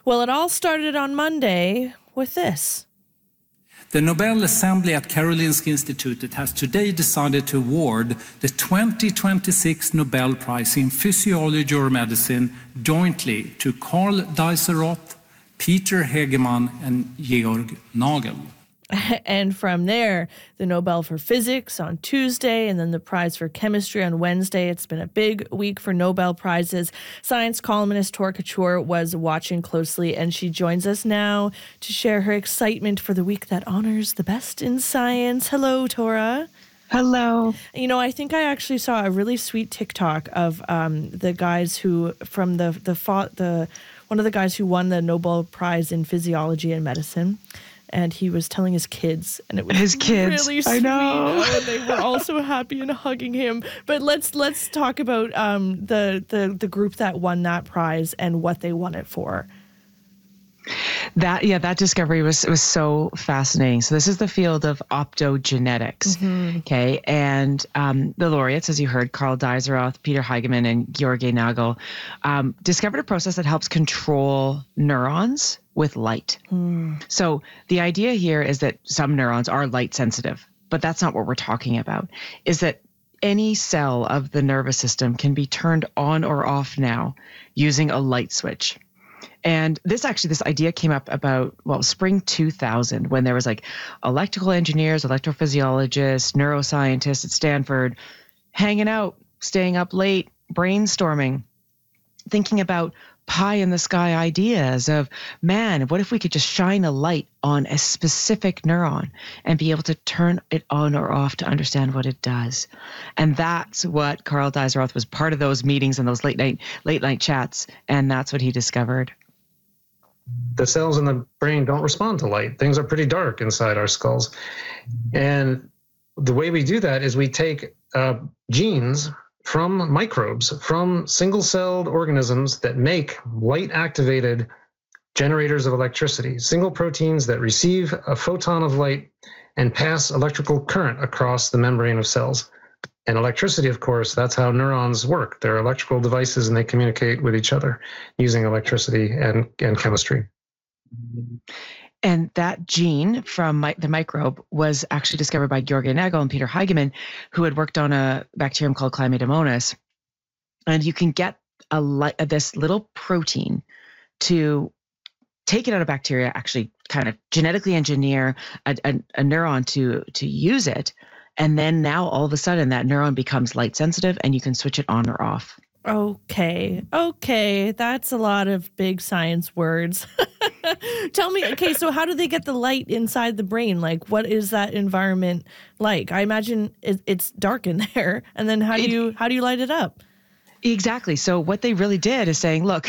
Well, it all started on Monday with this. The Nobel Assembly at Karolinska Institutet has today decided to award the 2026 Nobel Prize in Physiology or Medicine jointly to Karl Dijsselroth, Peter Hegemann, and Georg Nagel. And from there, the Nobel for Physics on Tuesday, and then the prize for chemistry on Wednesday. It's been a big week for Nobel Prizes. Science columnist Tora Couture was watching closely, and she joins us now to share her excitement for the week that honors the best in science. Hello, Tora. Hello. You know, I think I actually saw a really sweet TikTok of the guys who, from one of the guys who won the Nobel Prize in Physiology and Medicine. And he was telling his kids, and it was really sweet. I know. And they were all so happy and hugging him. But let's talk about the group that won that prize and what they won it for. That discovery was so fascinating. So this is the field of optogenetics, okay? And the laureates, as you heard, Karl Dijsselroth, Peter Hegemann, and Georg Nagel, discovered a process that helps control neurons with light. So the idea here is that some neurons are light sensitive, but that's not what we're talking about. Is that any cell of the nervous system can be turned on or off now using a light switch. And this idea came up about, spring 2000, when there was like electrical engineers, electrophysiologists, neuroscientists at Stanford hanging out, staying up late, brainstorming, thinking about pie in the sky ideas of, man, what if we could just shine a light on a specific neuron and be able to turn it on or off to understand what it does. And that's what Karl Dijsselroth was part of those meetings and those late night chats. And that's what he discovered. The cells in the brain don't respond to light. Things are pretty dark inside our skulls. And the way we do that is we take genes from microbes, from single-celled organisms that make light-activated generators of electricity, single proteins that receive a photon of light and pass electrical current across the membrane of cells. And electricity, of course, that's how neurons work. They're electrical devices, and they communicate with each other using electricity and chemistry. And that gene from the microbe was actually discovered by Georg Nagel and Peter Hegemann, who had worked on a bacterium called Chlamydomonas. And you can get this little protein to take it out of bacteria, actually kind of genetically engineer a neuron to use it. And then now all of a sudden that neuron becomes light sensitive and you can switch it on or off. Okay. That's a lot of big science words. Tell me, so how do they get the light inside the brain? Like, what is that environment like? I imagine it's dark in there. And then how do you light it up? Exactly. So what they really did is saying, look,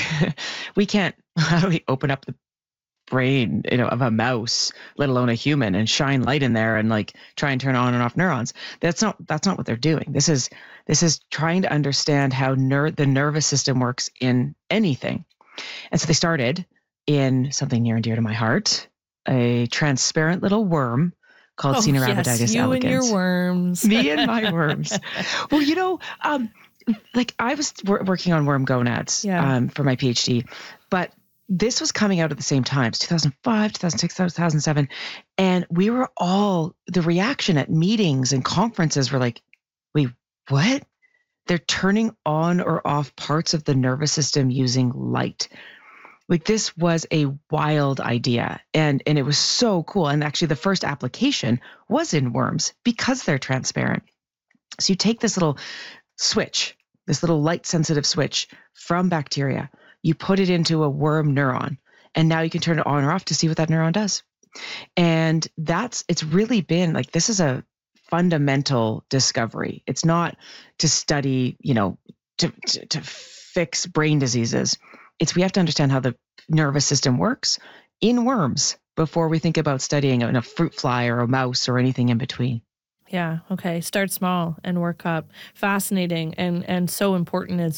how do we open up the brain, of a mouse, let alone a human, and shine light in there and like try and turn on and off neurons? That's not what they're doing. This is trying to understand how the nervous system works in anything. And so they started in something near and dear to my heart, a transparent little worm called Caenorhabditis elegans. You and your worms. Me and my worms. Well, I was working on worm gonads for my PhD, but this was coming out at the same time. It's 2005, 2006, 2007. And we were the reaction at meetings and conferences were like, wait, what? They're turning on or off parts of the nervous system using light. Like, this was a wild idea. And it was so cool. And actually the first application was in worms because they're transparent. So you take this little switch, this little light sensitive switch from bacteria, you put it into a worm neuron, and now you can turn it on or off to see what that neuron does. And it's really been like, this is a fundamental discovery. It's not to study, to fix brain diseases. We have to understand how the nervous system works in worms before we think about studying a fruit fly or a mouse or anything in between. Yeah. Okay. Start small and work up. Fascinating and so important as